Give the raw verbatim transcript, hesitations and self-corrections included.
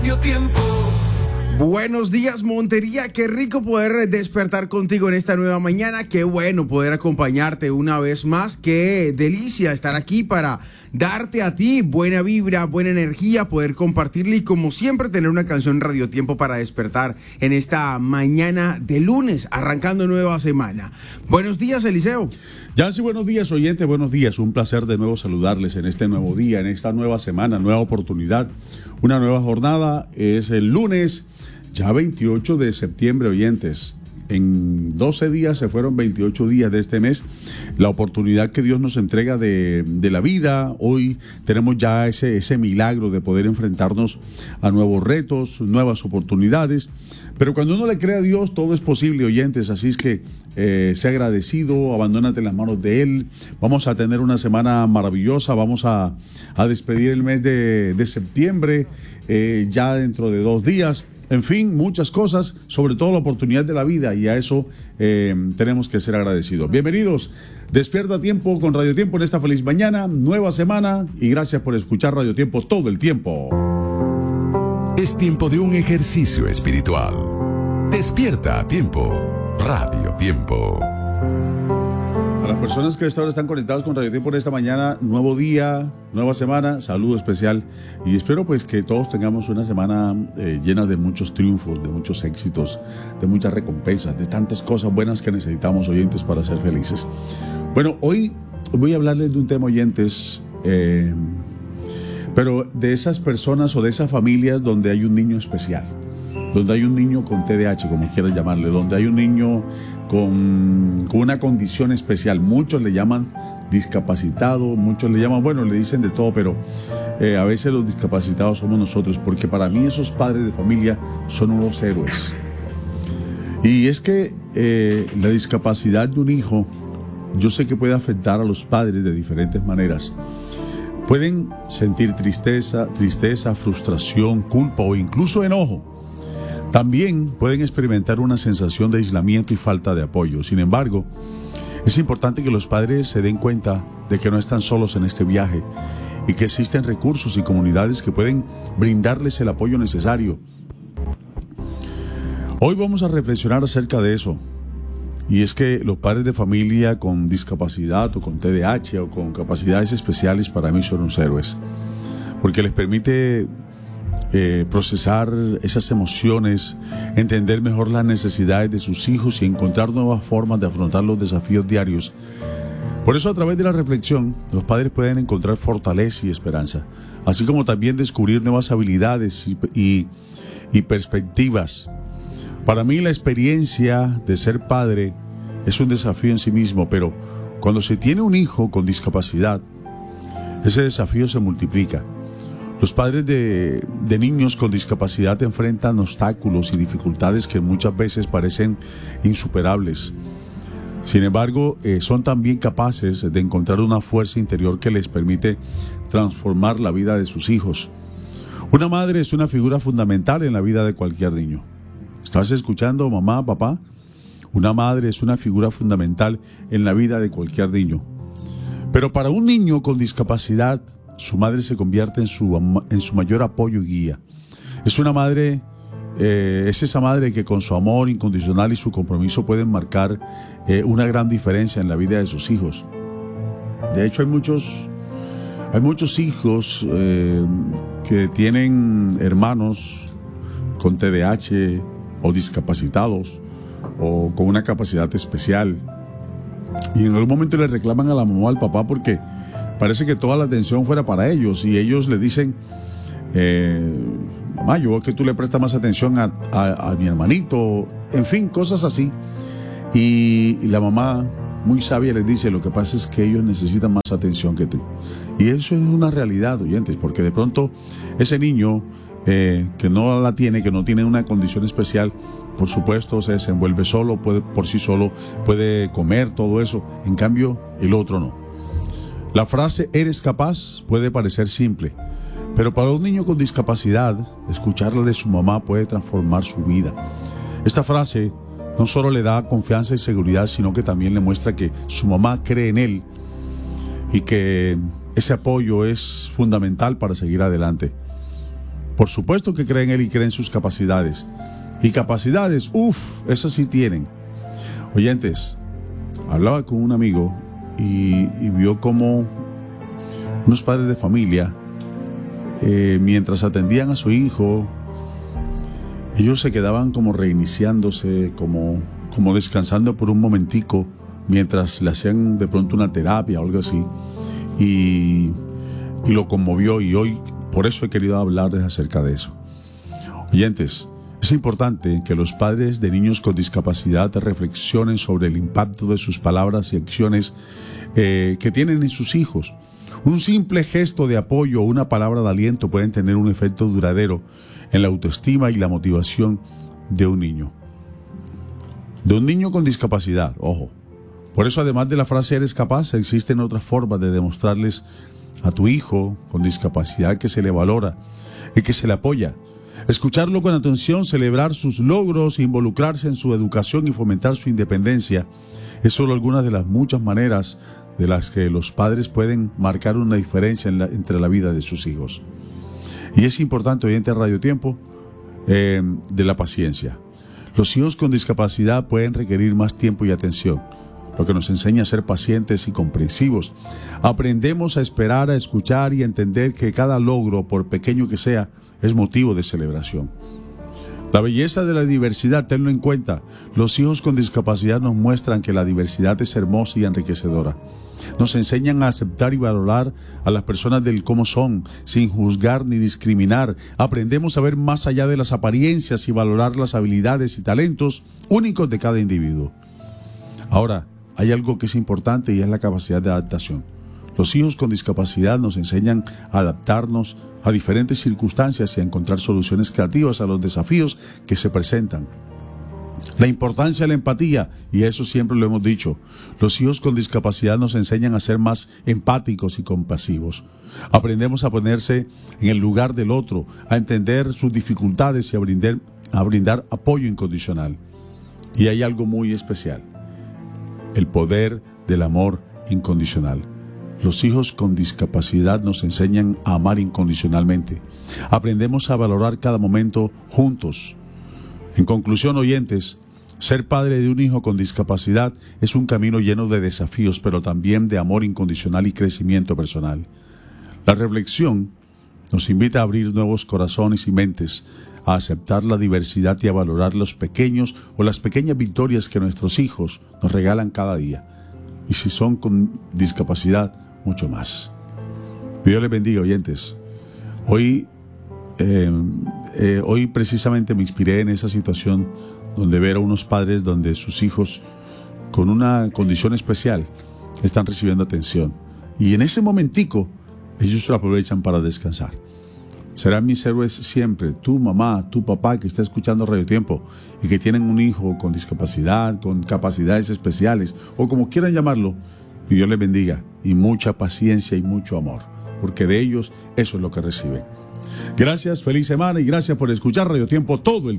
Tiempo. Buenos días, Montería. Qué rico poder despertar contigo en esta nueva mañana. Qué bueno poder acompañarte una vez más. Qué delicia estar aquí para darte a ti buena vibra, buena energía, poder compartirla y como siempre tener una canción Radio Tiempo para despertar en esta mañana de lunes, arrancando nueva semana. Buenos días, Eliseo. Ya sí, buenos días, oyentes, buenos días. Un placer de nuevo saludarles en este nuevo día, en esta nueva semana, nueva oportunidad, una nueva jornada. Es el lunes, ya veintiocho de septiembre, oyentes. En doce días se fueron veintiocho días de este mes, la oportunidad que Dios nos entrega de, de la vida. Hoy tenemos ya ese, ese milagro de poder enfrentarnos a nuevos retos, nuevas oportunidades. Pero cuando uno le cree a Dios, todo es posible, oyentes. Así es que eh, sea agradecido, abandónate en las manos de Él. Vamos a tener una semana maravillosa. Vamos a, a despedir el mes de, de septiembre, eh, ya dentro de dos días. En fin, muchas cosas, sobre todo la oportunidad de la vida, y a eso eh, tenemos que ser agradecidos. Bienvenidos, despierta a tiempo con Radio Tiempo en esta feliz mañana, nueva semana, y gracias por escuchar Radio Tiempo todo el tiempo. Es tiempo de un ejercicio espiritual. Despierta a tiempo, Radio Tiempo. A las personas que esta hora están conectadas con Radio Tiempo en esta mañana, nuevo día, nueva semana, saludo especial y espero pues que todos tengamos una semana eh, llena de muchos triunfos, de muchos éxitos, de muchas recompensas, de tantas cosas buenas que necesitamos, oyentes, para ser felices. Bueno, hoy voy a hablarles de un tema, oyentes, eh, pero de esas personas o de esas familias donde hay un niño especial, donde hay un niño con T D A H, como quieras llamarle, donde hay un niño con, con una condición especial. Muchos le llaman discapacitado, muchos le llaman, bueno, le dicen de todo, pero eh, a veces los discapacitados somos nosotros, porque para mí esos padres de familia son unos héroes. Y es que eh, la discapacidad de un hijo, yo sé que puede afectar a los padres de diferentes maneras. Pueden sentir tristeza, tristeza, frustración, culpa o incluso enojo. También pueden experimentar una sensación de aislamiento y falta de apoyo. Sin embargo, es importante que los padres se den cuenta de que no están solos en este viaje y que existen recursos y comunidades que pueden brindarles el apoyo necesario. Hoy vamos a reflexionar acerca de eso. Y es que los padres de familia con discapacidad o con T D A H o con capacidades especiales para mí son unos héroes. Porque les permite Eh, procesar esas emociones, entender mejor las necesidades de sus hijos y encontrar nuevas formas de afrontar los desafíos diarios. Por eso, a través de la reflexión, los padres pueden encontrar fortaleza y esperanza, así como también descubrir nuevas habilidades y, y, y perspectivas. Para mí, la experiencia de ser padre es un desafío en sí mismo, pero cuando se tiene un hijo con discapacidad, ese desafío se multiplica. Los padres de, de niños con discapacidad enfrentan obstáculos y dificultades que muchas veces parecen insuperables. Sin embargo, eh, son también capaces de encontrar una fuerza interior que les permite transformar la vida de sus hijos. Una madre es una figura fundamental en la vida de cualquier niño. ¿Estás escuchando, mamá, papá? Una madre es una figura fundamental en la vida de cualquier niño. Pero para un niño con discapacidad, su madre se convierte en su, en su mayor apoyo y guía. Es una madre, eh, es esa madre que con su amor incondicional y su compromiso pueden marcar eh, una gran diferencia en la vida de sus hijos. De hecho, hay muchos, hay muchos hijos eh, que tienen hermanos con T D A H o discapacitados o con una capacidad especial. Y en algún momento le reclaman a la mamá o al papá porque parece que toda la atención fuera para ellos y ellos le dicen, eh, mamá, yo veo que tú le prestas más atención a, a, a mi hermanito, en fin, cosas así. Y, y la mamá, muy sabia, les dice, lo que pasa es que ellos necesitan más atención que tú. Y eso es una realidad, oyentes, porque de pronto ese niño eh, que no la tiene, que no tiene una condición especial, por supuesto se desenvuelve solo, puede, por sí solo, puede comer, todo eso. En cambio, el otro no. La frase "eres capaz" puede parecer simple, pero para un niño con discapacidad, escucharla de su mamá puede transformar su vida. Esta frase no solo le da confianza y seguridad, sino que también le muestra que su mamá cree en él y que ese apoyo es fundamental para seguir adelante. Por supuesto que creen en Él y creen en sus capacidades. Y capacidades, uff, esas sí tienen. Oyentes, hablaba con un amigo y, y vio como unos padres de familia, eh, mientras atendían a su hijo, ellos se quedaban como reiniciándose, como, como descansando por un momentico, mientras le hacían de pronto una terapia o algo así. Y, y lo conmovió, y hoy por eso he querido hablarles acerca de eso. Oyentes, es importante que los padres de niños con discapacidad reflexionen sobre el impacto de sus palabras y acciones eh, que tienen en sus hijos. Un simple gesto de apoyo o una palabra de aliento pueden tener un efecto duradero en la autoestima y la motivación de un niño. De un niño con discapacidad, ojo. Por eso, además de la frase "eres capaz", existen otras formas de demostrarles a tu hijo con discapacidad que se le valora y que se le apoya. Escucharlo con atención, celebrar sus logros, involucrarse en su educación y fomentar su independencia es solo algunas de las muchas maneras de las que los padres pueden marcar una diferencia en la, entre la vida de sus hijos. Y es importante, oyente de Radio Tiempo, eh, de la paciencia. Los hijos con discapacidad pueden requerir más tiempo y atención, lo que nos enseña a ser pacientes y comprensivos. Aprendemos a esperar, a escuchar y a entender que cada logro, por pequeño que sea, es motivo de celebración. La belleza de la diversidad, tenlo en cuenta. Los hijos con discapacidad nos muestran que la diversidad es hermosa y enriquecedora. Nos enseñan a aceptar y valorar a las personas del cómo son, sin juzgar ni discriminar. Aprendemos a ver más allá de las apariencias y valorar las habilidades y talentos únicos de cada individuo. Ahora, hay algo que es importante y es la capacidad de adaptación. Los hijos con discapacidad nos enseñan a adaptarnos a diferentes circunstancias y a encontrar soluciones creativas a los desafíos que se presentan. La importancia de la empatía, y eso siempre lo hemos dicho, los hijos con discapacidad nos enseñan a ser más empáticos y compasivos. Aprendemos a ponerse en el lugar del otro, a entender sus dificultades y a brindar, a brindar apoyo incondicional. Y hay algo muy especial: el poder del amor incondicional. Los hijos con discapacidad nos enseñan a amar incondicionalmente. Aprendemos a valorar cada momento juntos. En conclusión, oyentes, ser padre de un hijo con discapacidad es un camino lleno de desafíos, pero también de amor incondicional y crecimiento personal. La reflexión nos invita a abrir nuevos corazones y mentes, a aceptar la diversidad y a valorar los pequeños o las pequeñas victorias que nuestros hijos nos regalan cada día. Y si son con discapacidad, mucho más. Dios les bendiga, oyentes. Hoy, eh, eh, hoy precisamente me inspiré en esa situación donde ver a unos padres donde sus hijos con una condición especial están recibiendo atención. Y en ese momentico, ellos lo aprovechan para descansar. Serán mis héroes siempre, tu mamá, tu papá que está escuchando Radio Tiempo y que tienen un hijo con discapacidad, con capacidades especiales o como quieran llamarlo. Y Dios les bendiga, y mucha paciencia y mucho amor, porque de ellos eso es lo que reciben. Gracias, feliz semana y gracias por escuchar Radio Tiempo todo el tiempo.